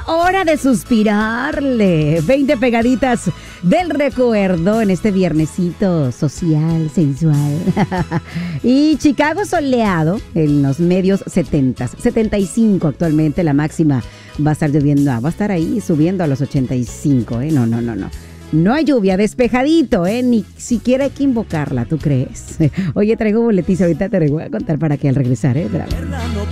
hora de suspirarle. 20 pegaditas del recuerdo en este viernesito social, sensual. Y Chicago soleado en los medios 70, 75 actualmente. La máxima va a estar lloviendo, va a estar ahí subiendo a los 85, ¿eh? No. No hay lluvia, despejadito, ¿eh? Ni siquiera hay que invocarla, ¿tú crees? Oye, traigo boletiza, ahorita te voy a contar para que al regresar, ¿eh? Bravo.